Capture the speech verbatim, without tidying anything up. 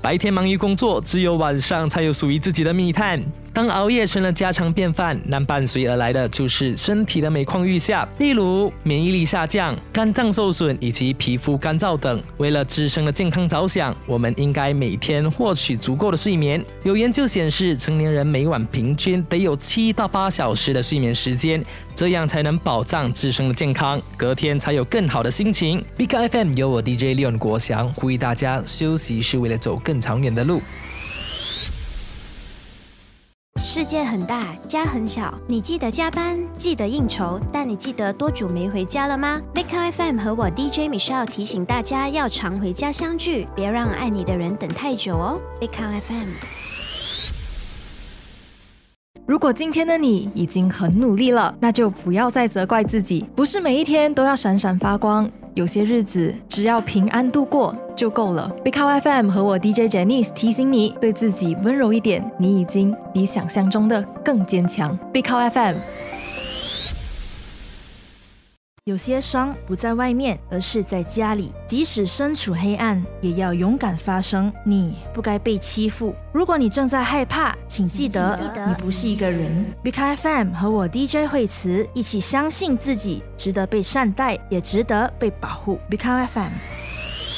白天忙于工作，只有晚上才有属于自己的密探。当熬夜成了家常便饭，那伴随而来的就是身体的每况愈下，例如免疫力下降、肝脏受损以及皮肤干燥等。为了自身的健康着想，我们应该每天获取足够的睡眠。有研究显示，成年人每晚平均得有七到八小时的睡眠时间，这样才能保障自身的健康，隔天才有更好的心情。Big F M 由我 D J Leon 国祥呼吁大家，休息是为了走更长远的路。 世界很大，家很小，你记得加班，记得应酬，但你记得多久没回家了吗？ Big F M 和我 D J Michelle 提醒大家要常回家相聚，别让爱你的人等太久哦。 Big F M。 如果今天的你已经很努力了，那就不要再责怪自己，不是每一天都要闪闪发光，有些日子只要平安度过就够了。 Big F M 和我 D J Janice 提醒你，对自己温柔一点，你已经比想象中的更坚强。 Big F M。 有些伤不在外面，而是在家里。即使身处黑暗，也要勇敢发声。你不该被欺负。如果你正在害怕，请记得你不是一个人。Big F M 和我 D J 惠慈一起相信自己，值得被善待，也值得被保护。Big F M。